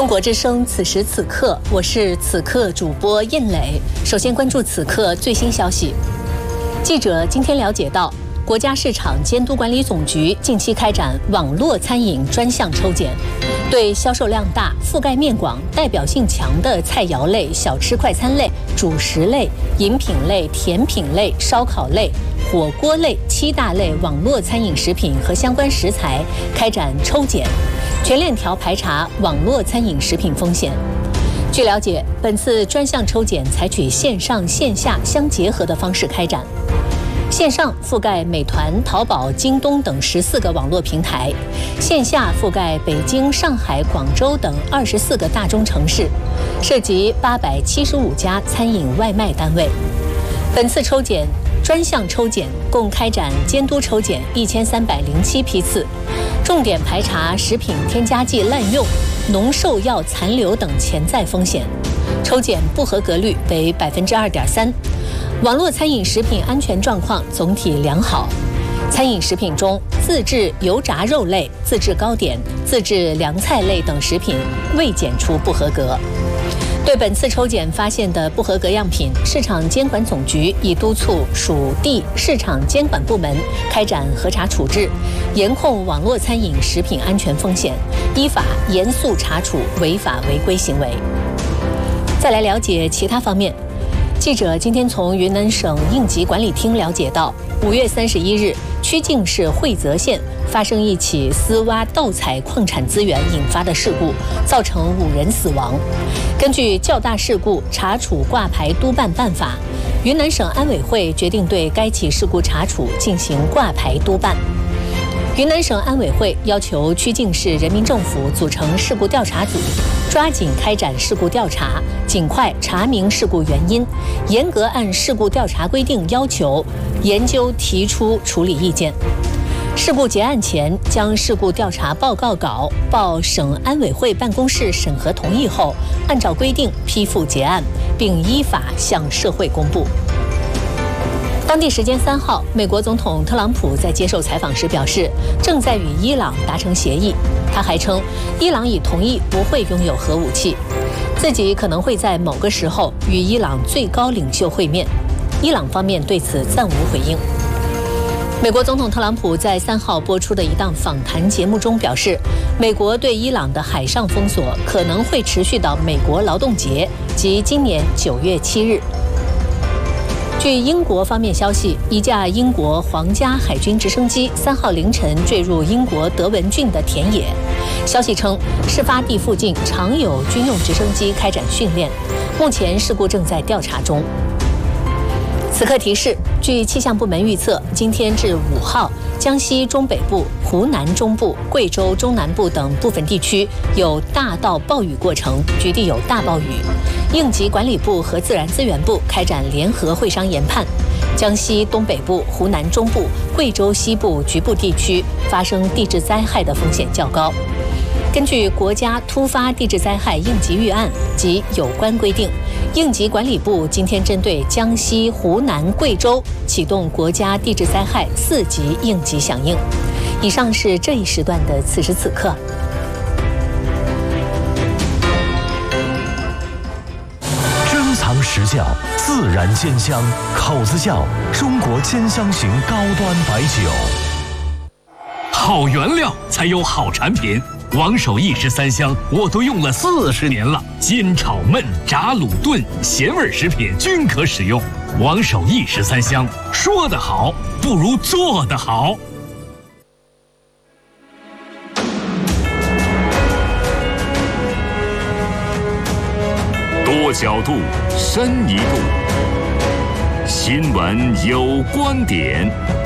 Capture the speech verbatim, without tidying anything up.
中国之声，此时此刻，我是此刻主播印磊。首先关注此刻最新消息。记者今天了解到，国家市场监督管理总局近期开展网络餐饮专项抽检，对销售量大、覆盖面广、代表性强的菜肴类、小吃快餐类、主食类、饮品类、甜品类、烧烤类、火锅类七大类网络餐饮食品和相关食材开展抽检，全链条排查网络餐饮食品风险。据了解，本次专项抽检采取线上线下相结合的方式开展。线上覆盖美团、淘宝、京东等十四个网络平台，线下覆盖北京、上海、广州等二十四个大中城市，涉及八百七十五家餐饮外卖单位。本次抽检专项抽检共开展监督抽检一千三百零七批次，重点排查食品添加剂滥用、农兽药残留等潜在风险，抽检不合格率为百分之二点三。网络餐饮食品安全状况总体良好。餐饮食品中，自制油炸肉类、自制糕点、自制凉菜类等食品未检出不合格。对本次抽检发现的不合格样品，市场监管总局已督促属地市场监管部门开展核查处置，严控网络餐饮食品安全风险，依法严肃查处违法违规行为。再来了解其他方面。记者今天从云南省应急管理厅了解到，五月三十一日，曲靖市惠泽县发生一起私挖盗采矿产资源引发的事故，造成五人死亡。根据较大事故查处挂牌督办办法，云南省安委会决定对该起事故查处进行挂牌督办。云南省安委会要求曲靖市人民政府组成事故调查组，抓紧开展事故调查，尽快查明事故原因，严格按事故调查规定要求研究提出处理意见。事故结案前，将事故调查报告稿报省安委会办公室审核同意后，按照规定批复结案，并依法向社会公布。当地时间三号，美国总统特朗普在接受采访时表示，正在与伊朗达成协议。他还称，伊朗已同意不会拥有核武器，自己可能会在某个时候与伊朗最高领袖会面。伊朗方面对此暂无回应。美国总统特朗普在三号播出的一档访谈节目中表示，美国对伊朗的海上封锁可能会持续到美国劳动节及今年九月七日。据英国方面消息，一架英国皇家海军直升机三号凌晨坠入英国德文郡的田野。消息称，事发地附近常有军用直升机开展训练，目前事故正在调查中。此刻提示，据气象部门预测，今天至五号，江西中北部、湖南中部、贵州中南部等部分地区有大到暴雨过程，局地有大暴雨。应急管理部和自然资源部开展联合会商研判，江西东北部、湖南中部、贵州西部局部地区发生地质灾害的风险较高。根据国家突发地质灾害应急预案及有关规定，应急管理部今天针对江西、湖南、贵州启动国家地质灾害四级应急响应。以上是这一时段的此时此刻。 珍藏实窖，自然煎香，口子窖，中国煎香型高端白酒。 好原料才有好产品。王守义十三香我都用了四十年了，煎炒焖炸卤炖咸味食品均可使用。王守义十三香，说得好不如做得好。 多角度，深一度，新闻有观点。